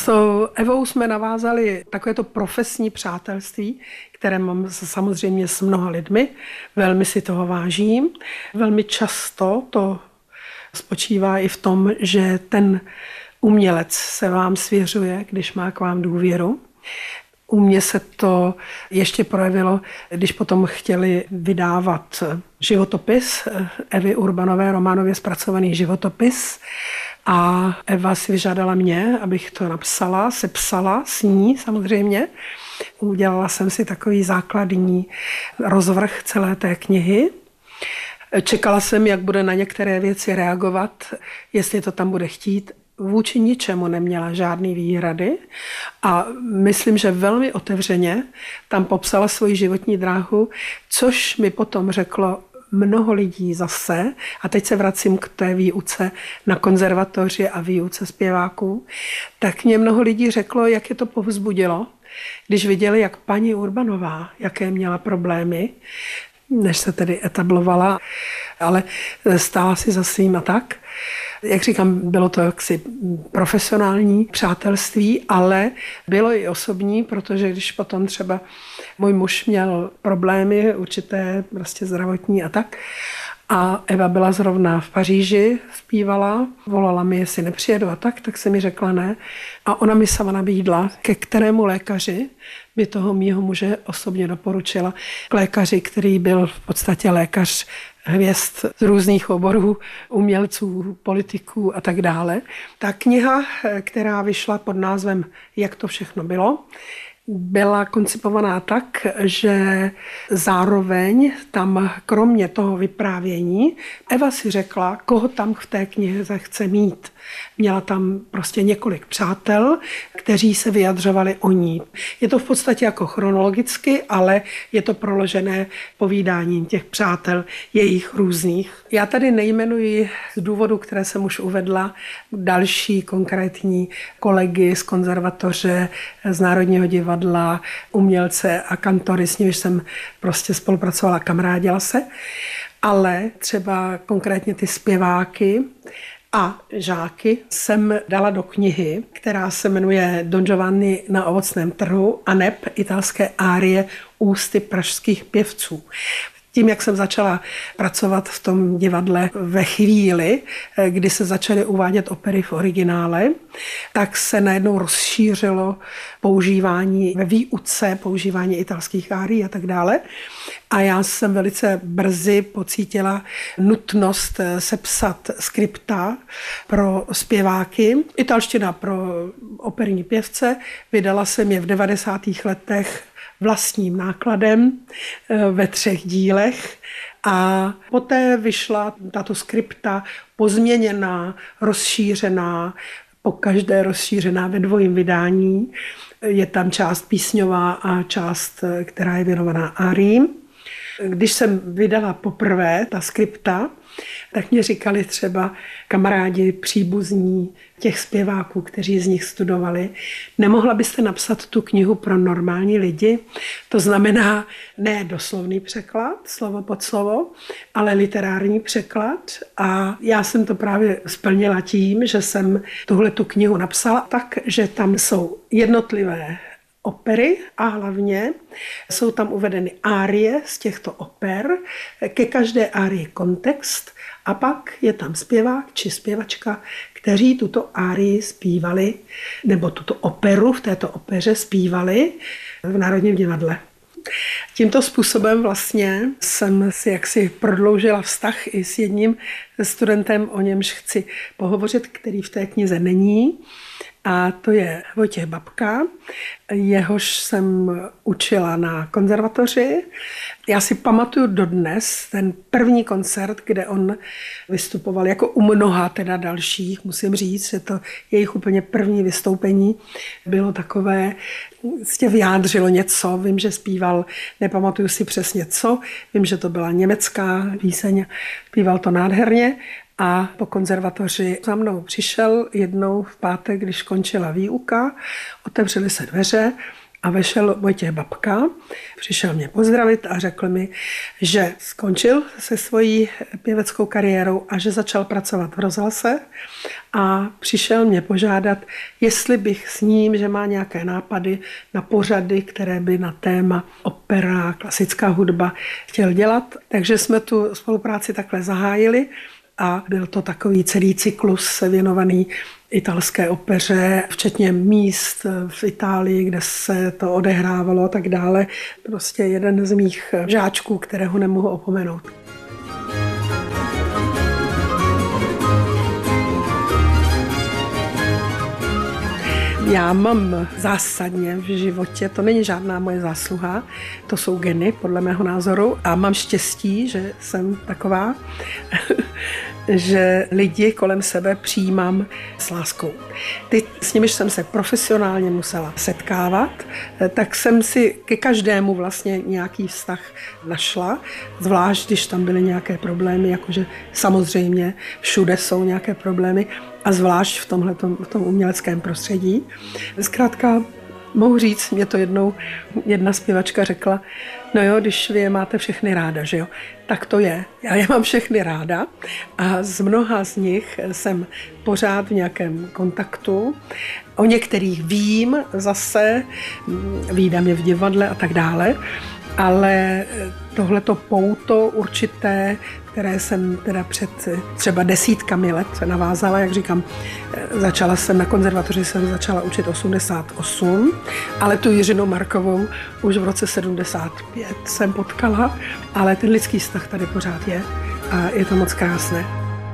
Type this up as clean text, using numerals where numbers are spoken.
S Evou jsme navázali takovéto profesní přátelství, které mám samozřejmě s mnoha lidmi. Velmi si toho vážím. Velmi často to spočívá i v tom, že ten umělec se vám svěřuje, když má k vám důvěru. U mě se to ještě projevilo, když potom chtěli vydávat životopis Evy Urbanové, románově zpracovaný životopis. A Eva si vyžádala mě, abych to napsala, sepsala s ní samozřejmě. Udělala jsem si takový základní rozvrh celé té knihy. Čekala jsem, jak bude na některé věci reagovat, jestli to tam bude chtít. Vůči ničemu neměla žádný výhrady a myslím, že velmi otevřeně tam popsala svoji životní dráhu, což mi potom řeklo mnoho lidí zase. A teď se vracím k té výuce na konzervatoři a výuce zpěváků. Tak mě mnoho lidí řeklo, jak je to povzbudilo, když viděli, jak paní Urbanová, jaké měla problémy, než se tedy etablovala, ale stála si za svým a tak. Jak říkám, bylo to jaksi profesionální přátelství, ale bylo i osobní, protože když potom třeba můj muž měl problémy určité prostě zdravotní a tak, a Eva byla zrovna v Paříži, zpívala, volala mi, jestli nepřijedu a tak se mi řekla ne. A ona mi sama nabídla, ke kterému lékaři by toho mýho muže osobně doporučila. K lékaři, který byl v podstatě lékař hvězd z různých oborů, umělců, politiků a tak dále. Ta kniha, která vyšla pod názvem Jak to všechno bylo, byla koncipovaná tak, že zároveň tam kromě toho vyprávění Eva si řekla, koho tam v té knize chce mít. Měla tam prostě několik přátel, kteří se vyjadřovali o ní. Je to v podstatě jako chronologicky, ale je to proložené povídáním těch přátel, jejich různých. Já tady nejmenuji z důvodu, které jsem už uvedla, další konkrétní kolegy z konzervatoře, z Národního divadla, umělce a kantory, s nimiž jsem prostě spolupracovala, kamarádila se. Ale třeba konkrétně ty zpěváky a žáky jsem dala do knihy, která se jmenuje Don Giovanni na ovocném trhu a neb italské árie ústy pražských pěvců. Tím, jak jsem začala pracovat v tom divadle ve chvíli, kdy se začaly uvádět opery v originále, tak se najednou rozšířilo používání ve výuce, používání italských árií a tak dále. A já jsem velice brzy pocítila nutnost sepsat skripta pro zpěváky, italština pro operní pěvce. Vydala jsem je v 90. letech vlastním nákladem ve 3 dílech a poté vyšla tato skripta pozměněná, rozšířená, pokaždé rozšířená ve 2. vydání. Je tam část písňová a část, která je věnovaná áriím. Když jsem vydala poprvé ta skripta, tak mě říkali třeba kamarádi, příbuzní těch zpěváků, kteří z nich studovali, nemohla byste napsat tu knihu pro normální lidi? To znamená ne doslovný překlad, slovo pod slovo, ale literární překlad. A já jsem to právě splnila tím, že jsem tuhletu knihu napsala tak, že tam jsou jednotlivé opery a hlavně jsou tam uvedeny árie z těchto oper, ke každé árii kontext a pak je tam zpěvák či zpěvačka, kteří tuto árii zpívali, nebo tuto operu v této opeře zpívali v Národním divadle. Tímto způsobem vlastně jsem si jaksi prodloužila vztah i s jedním studentem, o němž chci pohovořit, který v té knize není. A to je Vojtěch Babka, jehož jsem učila na konzervatoři. Já si pamatuju dodnes ten první koncert, kde on vystupoval jako u mnoha teda dalších. Musím říct, že to jejich úplně první vystoupení bylo takové, vyjádřilo něco. Vím, že zpíval, nepamatuju si přesně co, vím, že to byla německá píseň, zpíval to nádherně. A po konzervatoři za mnou přišel jednou v pátek, když končila výuka, otevřely se dveře A vešel Vojtěch Babka, přišel mě pozdravit a řekl mi, že skončil se svojí pěveckou kariérou a že začal pracovat v rozhlase a přišel mě požádat, jestli bych s ním, že má nějaké nápady na pořady, které by na téma opera, klasická hudba chtěl dělat. Takže jsme tu spolupráci takhle zahájili a byl to takový celý cyklus věnovaný italské opeře, včetně míst v Itálii, kde se to odehrávalo a tak dále. Prostě jeden z mých žáčků, kterého nemohu opomenout. Já mám zásadně v životě, to není žádná moje zásluha, to jsou geny, podle mého názoru, a mám štěstí, že jsem taková, že lidi kolem sebe přijímám s láskou. Ty, s nimiž jsem se profesionálně musela setkávat, tak jsem si ke každému vlastně nějaký vztah našla, zvlášť když tam byly nějaké problémy, jakože samozřejmě všude jsou nějaké problémy, a zvlášť v tom uměleckém prostředí. Zkrátka mohu říct, mě to jednou jedna zpěvačka řekla, no jo, když vy je máte všechny ráda, že jo, tak to je. Já je mám všechny ráda a z mnoha z nich jsem pořád v nějakém kontaktu. O některých vím zase, vídám je v divadle a tak dále, ale tohleto pouto určité, které jsem teda před třeba desítkami let navázala, jak říkám, začala jsem na konzervatoři, jsem začala učit 88, ale tu Jiřinu Markovou už v roce 75 jsem potkala, ale ten lidský vztah tady pořád je a je to moc krásné.